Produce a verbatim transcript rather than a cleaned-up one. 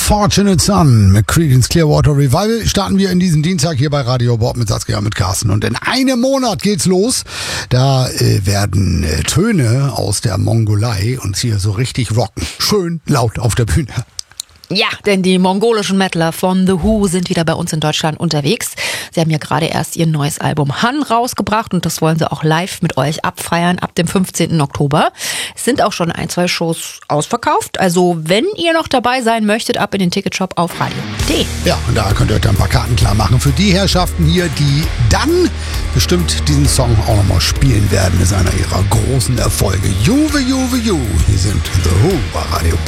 Unfortunate Son mit Creedence Clearwater Revival starten wir in diesem Dienstag hier bei Radio Bob mit Saskia, mit Carsten. Und in einem Monat geht's los. Da äh, werden äh, Töne aus der Mongolei uns hier so richtig rocken. Schön laut auf der Bühne. Ja, denn die mongolischen Metaler von The Who sind wieder bei uns in Deutschland unterwegs. Sie haben ja gerade erst ihr neues Album Han rausgebracht und das wollen sie auch live mit euch abfeiern ab dem fünfzehnten Oktober. Es sind auch schon ein, zwei Shows ausverkauft. Also wenn ihr noch dabei sein möchtet, ab in den Ticketshop auf radio punkt de. Ja, und da könnt ihr euch dann ein paar Karten klar machen für die Herrschaften hier, die dann bestimmt diesen Song auch nochmal spielen werden. Das ist einer ihrer großen Erfolge. Juve, Juve, Ju. Hier sind The Who bei Radio Bob.